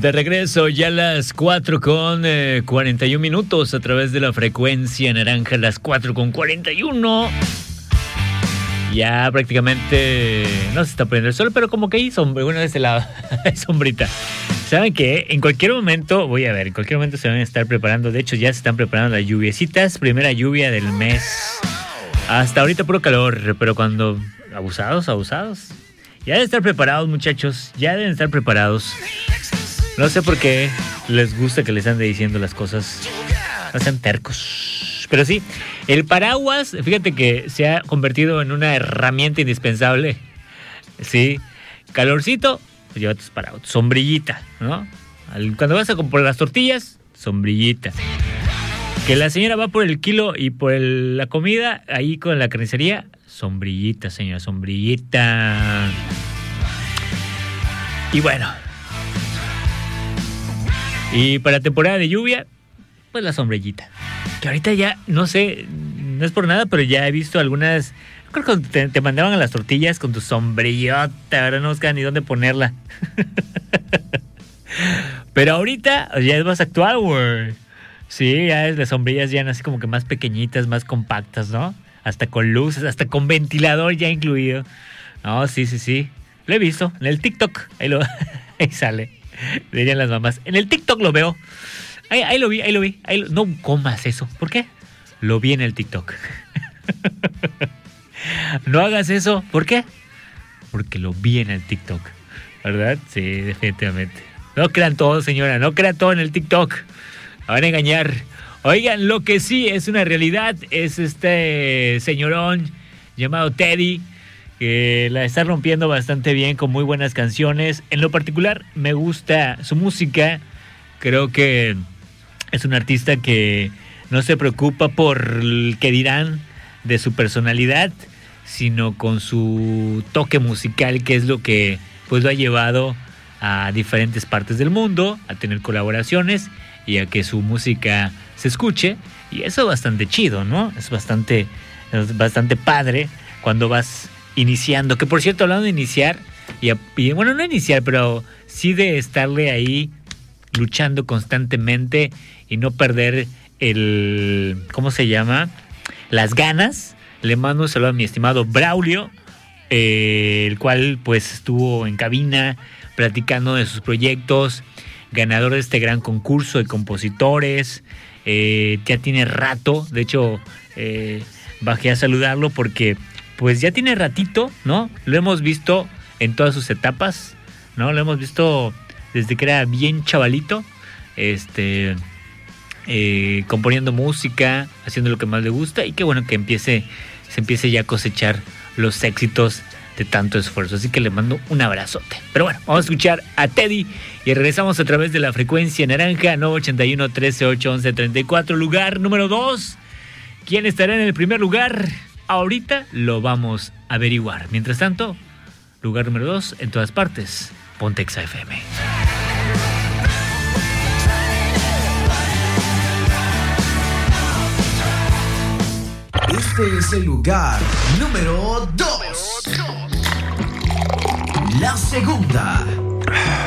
De regreso ya a las 4:41 a través de la frecuencia naranja, las 4:41. Ya prácticamente no se está poniendo el sol, pero como que hay sombra, bueno, de ese lado hay sombrita. ¿Saben qué? En cualquier momento se van a estar preparando, de hecho ya se están preparando las lluviecitas, primera lluvia del mes. Hasta ahorita puro calor, pero cuando abusados. Ya deben estar preparados, muchachos, ya deben estar preparados. No sé por qué les gusta que les ande diciendo las cosas, no sean tercos. Pero sí, el paraguas, fíjate que se ha convertido en una herramienta indispensable. Sí, calorcito, pues lleva tus paraguas, sombrillita, ¿no? Cuando vas a comprar las tortillas, sombrillita. Que la señora va por el kilo y por la comida, ahí con la carnicería, sombrillita, señora, sombrillita. Y bueno, y para temporada de lluvia, pues la sombrillita. Que ahorita ya, no sé, no es por nada, pero ya he visto algunas. Creo que te mandaban a las tortillas con tu sombrillota, ahora no buscan ni dónde ponerla. Pero ahorita ya es más actual, güey. Sí, ya las sombrillas ya así como que más pequeñitas, más compactas, ¿no? Hasta con luces, hasta con ventilador ya incluido. No, sí. Lo he visto en el TikTok. Ahí sale. Dirían las mamás. En el TikTok lo veo. Ahí lo vi. No comas eso. ¿Por qué? Lo vi en el TikTok. No hagas eso. ¿Por qué? Porque lo vi en el TikTok. ¿Verdad? Sí, definitivamente. No crean todo, señora. No crean todo en el TikTok. Me van a engañar. Oigan, lo que sí es una realidad es este señorón llamado Teddy, que la está rompiendo bastante bien con muy buenas canciones. En lo particular, me gusta su música. Creo que es un artista que no se preocupa por el que dirán de su personalidad, sino con su toque musical, que es lo que pues lo ha llevado a diferentes partes del mundo, a tener colaboraciones y a que su música se escuche. Y eso es bastante chido, ¿no? Es bastante padre cuando vas iniciando. Que por cierto, hablando de iniciar, y bueno, no iniciar, pero sí de estarle ahí luchando constantemente y no perder ¿cómo se llama? Las ganas. Le mando un saludo a mi estimado Braulio, el cual pues estuvo en cabina platicando de sus proyectos, ganador de este gran concurso de compositores. Ya tiene rato, de hecho bajé a saludarlo porque pues ya tiene ratito, ¿no? Lo hemos visto en todas sus etapas, ¿no? Lo hemos visto desde que era bien chavalito, componiendo música, haciendo lo que más le gusta, y qué bueno que se empiece ya a cosechar los éxitos de tanto esfuerzo. Así que le mando un abrazote. Pero bueno, vamos a escuchar a Teddy y regresamos a través de la frecuencia naranja 981 13 11 34, lugar número 2. ¿Quién estará en el primer lugar? Ahorita lo vamos a averiguar. Mientras tanto, lugar número 2 en todas partes, Ponte Exa FM. Este es el lugar número 2. La segunda.